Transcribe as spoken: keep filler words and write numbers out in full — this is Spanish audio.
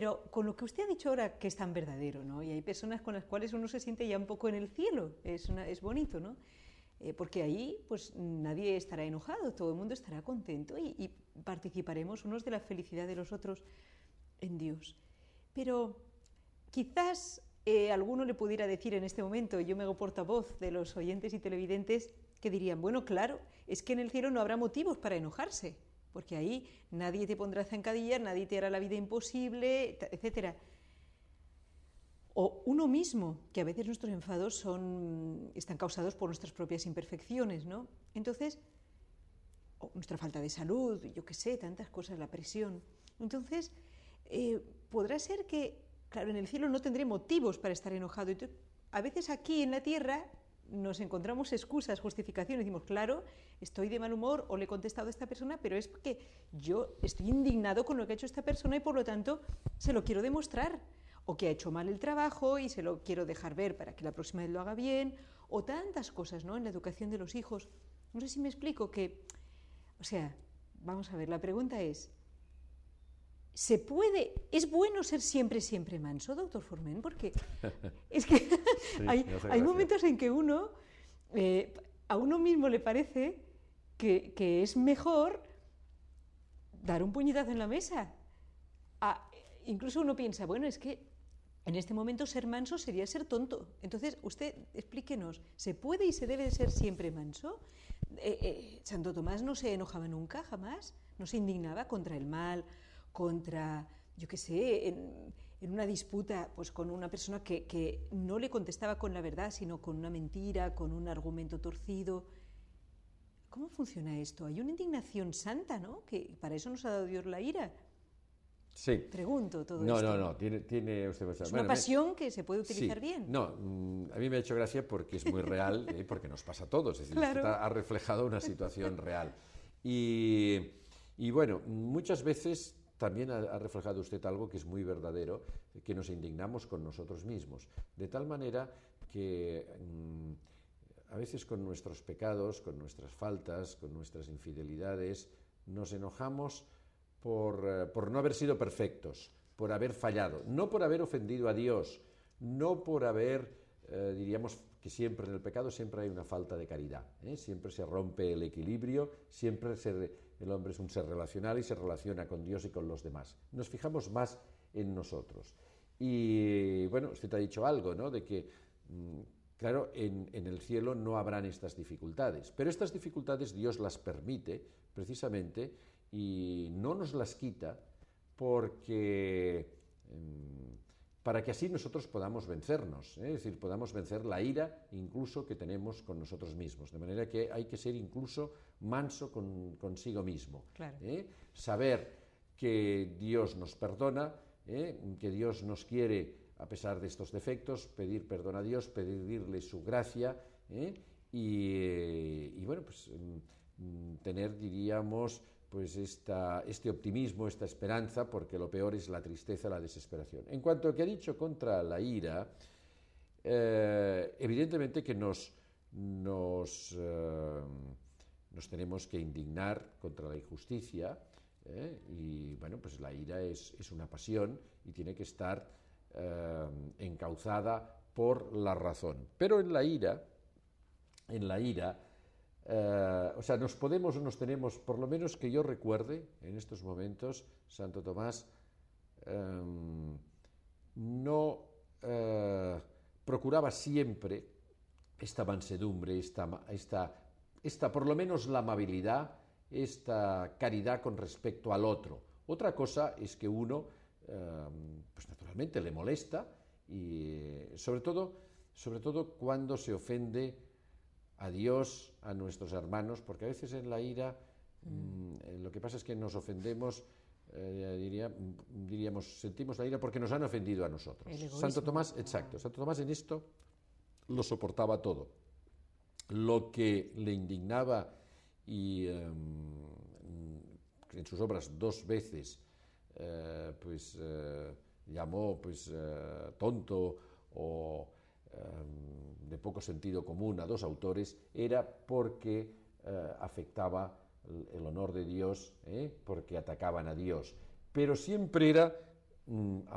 Pero con lo que usted ha dicho ahora, que es tan verdadero, ¿no? Y hay personas con las cuales uno se siente ya un poco en el cielo, es, una, es bonito, ¿no? Eh, porque ahí pues nadie estará enojado, todo el mundo estará contento y, y participaremos unos de la felicidad de los otros en Dios. Pero quizás eh, alguno le pudiera decir en este momento, yo me hago portavoz de los oyentes y televidentes, que dirían, bueno, claro, es que en el cielo no habrá motivos para enojarse, porque ahí nadie te pondrá zancadillas, nadie te hará la vida imposible, etcétera. O uno mismo, que a veces nuestros enfados son, están causados por nuestras propias imperfecciones, ¿no? Entonces, o nuestra falta de salud, yo qué sé, tantas cosas, la presión. Entonces, eh, podrá ser que, claro, en el cielo no tendré motivos para estar enojado. Entonces, a veces aquí en la tierra nos encontramos excusas, justificaciones, decimos, claro, estoy de mal humor o le he contestado a esta persona, pero es porque yo estoy indignado con lo que ha hecho esta persona y por lo tanto se lo quiero demostrar, o que ha hecho mal el trabajo y se lo quiero dejar ver para que la próxima vez lo haga bien, o tantas cosas, ¿no?, en la educación de los hijos. No sé si me explico que, o sea, vamos a ver, la pregunta es, ¿se puede, es bueno ser siempre, siempre manso, doctor Forment? Porque es que sí, hay, hay momentos en que uno, eh, a uno mismo le parece que, que es mejor dar un puñetazo en la mesa. Ah, incluso uno piensa, bueno, es que en este momento ser manso sería ser tonto. Entonces, usted explíquenos, ¿se puede y se debe ser siempre manso? Eh, eh, Santo Tomás no se enojaba nunca, jamás, no se indignaba contra el mal, contra, yo qué sé, en, en una disputa pues con una persona que, que no le contestaba con la verdad, sino con una mentira, con un argumento torcido. ¿Cómo funciona esto? Hay una indignación santa, ¿no?, que para eso nos ha dado Dios la ira. Sí. Pregunto todo no, esto. No, no, tiene, tiene usted... Es bueno, una pasión me... que se puede utilizar sí. bien. No, a mí me ha hecho gracia porque es muy real, ¿eh? Porque nos pasa a todos, es decir, claro. Usted ha reflejado una situación real. Y, y bueno, muchas veces también ha reflejado usted algo que es muy verdadero, que nos indignamos con nosotros mismos, de tal manera que mmm, a veces con nuestros pecados, con nuestras faltas, con nuestras infidelidades, nos enojamos por, por no haber sido perfectos, por haber fallado, no por haber ofendido a Dios, no por haber, eh, diríamos que siempre en el pecado siempre hay una falta de caridad, ¿eh? Siempre se rompe el equilibrio, siempre se, el hombre es un ser relacional y se relaciona con Dios y con los demás. Nos fijamos más en nosotros. Y bueno, usted ha dicho algo, ¿no?, de que, mmm, claro, en, en el cielo no habrán estas dificultades, pero estas dificultades Dios las permite precisamente y no nos las quita porque eh, para que así nosotros podamos vencernos, ¿eh? Es decir, podamos vencer la ira incluso que tenemos con nosotros mismos, de manera que hay que ser incluso manso con, consigo mismo, claro. ¿eh? Saber que Dios nos perdona, ¿eh?, que Dios nos quiere a pesar de estos defectos, pedir perdón a Dios, pedirle su gracia, ¿eh? y, eh, y bueno, pues tener, diríamos, pues esta, este optimismo, esta esperanza, porque lo peor es la tristeza, la desesperación. En cuanto a lo que ha dicho contra la ira, eh, evidentemente que nos, nos, eh, nos tenemos que indignar contra la injusticia, ¿eh? Y bueno, pues la ira es, es una pasión y tiene que estar eh, encauzada por la razón. Pero en la ira, en la ira, Uh, o sea, nos podemos o nos tenemos, por lo menos que yo recuerde, en estos momentos, Santo Tomás um, no uh, procuraba siempre esta mansedumbre, esta, esta, esta, por lo menos la amabilidad, esta caridad con respecto al otro. Otra cosa es que uno, uh, pues naturalmente le molesta, y sobre todo, sobre todo cuando se ofende a Dios, a nuestros hermanos, porque a veces en la ira mm. eh, lo que pasa es que nos ofendemos, eh, diría, diríamos, sentimos la ira porque nos han ofendido a nosotros. Santo Tomás, exacto, Santo Tomás en esto lo soportaba todo. Lo que le indignaba y eh, en sus obras dos veces eh, pues eh, llamó pues eh, tonto o de poco sentido común a dos autores, era porque eh, afectaba el honor de Dios, ¿eh? Porque atacaban a Dios, pero siempre era mm,